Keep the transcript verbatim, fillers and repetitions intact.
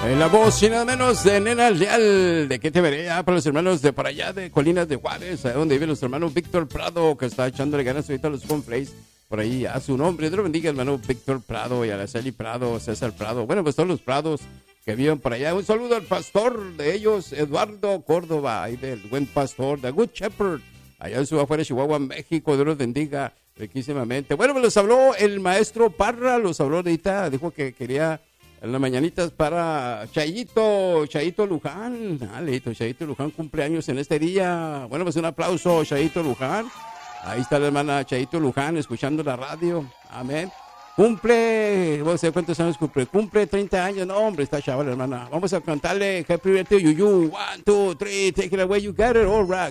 En la voz y nada menos de Nena Leal, de qué te veré, ah, para los hermanos de por allá de Colinas de Juárez, a donde viven los hermanos Víctor Prado, que está echándole ganas ahorita a los cornflakes, por ahí a su nombre. Dios lo bendiga, hermano Víctor Prado y a la Celi Prado, César Prado, bueno, pues todos los Prados que viven por allá. Un saludo al pastor de ellos, Eduardo Córdoba, ahí del buen pastor, de Good Shepherd, allá en su afuera, Chihuahua, México. Dios los bendiga riquísimamente. Bueno, pues los habló el maestro Parra, los habló ahorita, dijo que quería en las mañanitas para Chayito, Chayito Luján. Dale, Chayito Luján cumpleaños en este día. Bueno, pues un aplauso, Chayito Luján. Ahí está la hermana Chayito Luján escuchando la radio. Amén. Cumple, vamos a ver cuántos años cumple. Cumple treinta años. No, hombre, está chaval, hermana. Vamos a cantarle Happy Birthday, Yuyu. One, two, three, take it away, you got it, all right.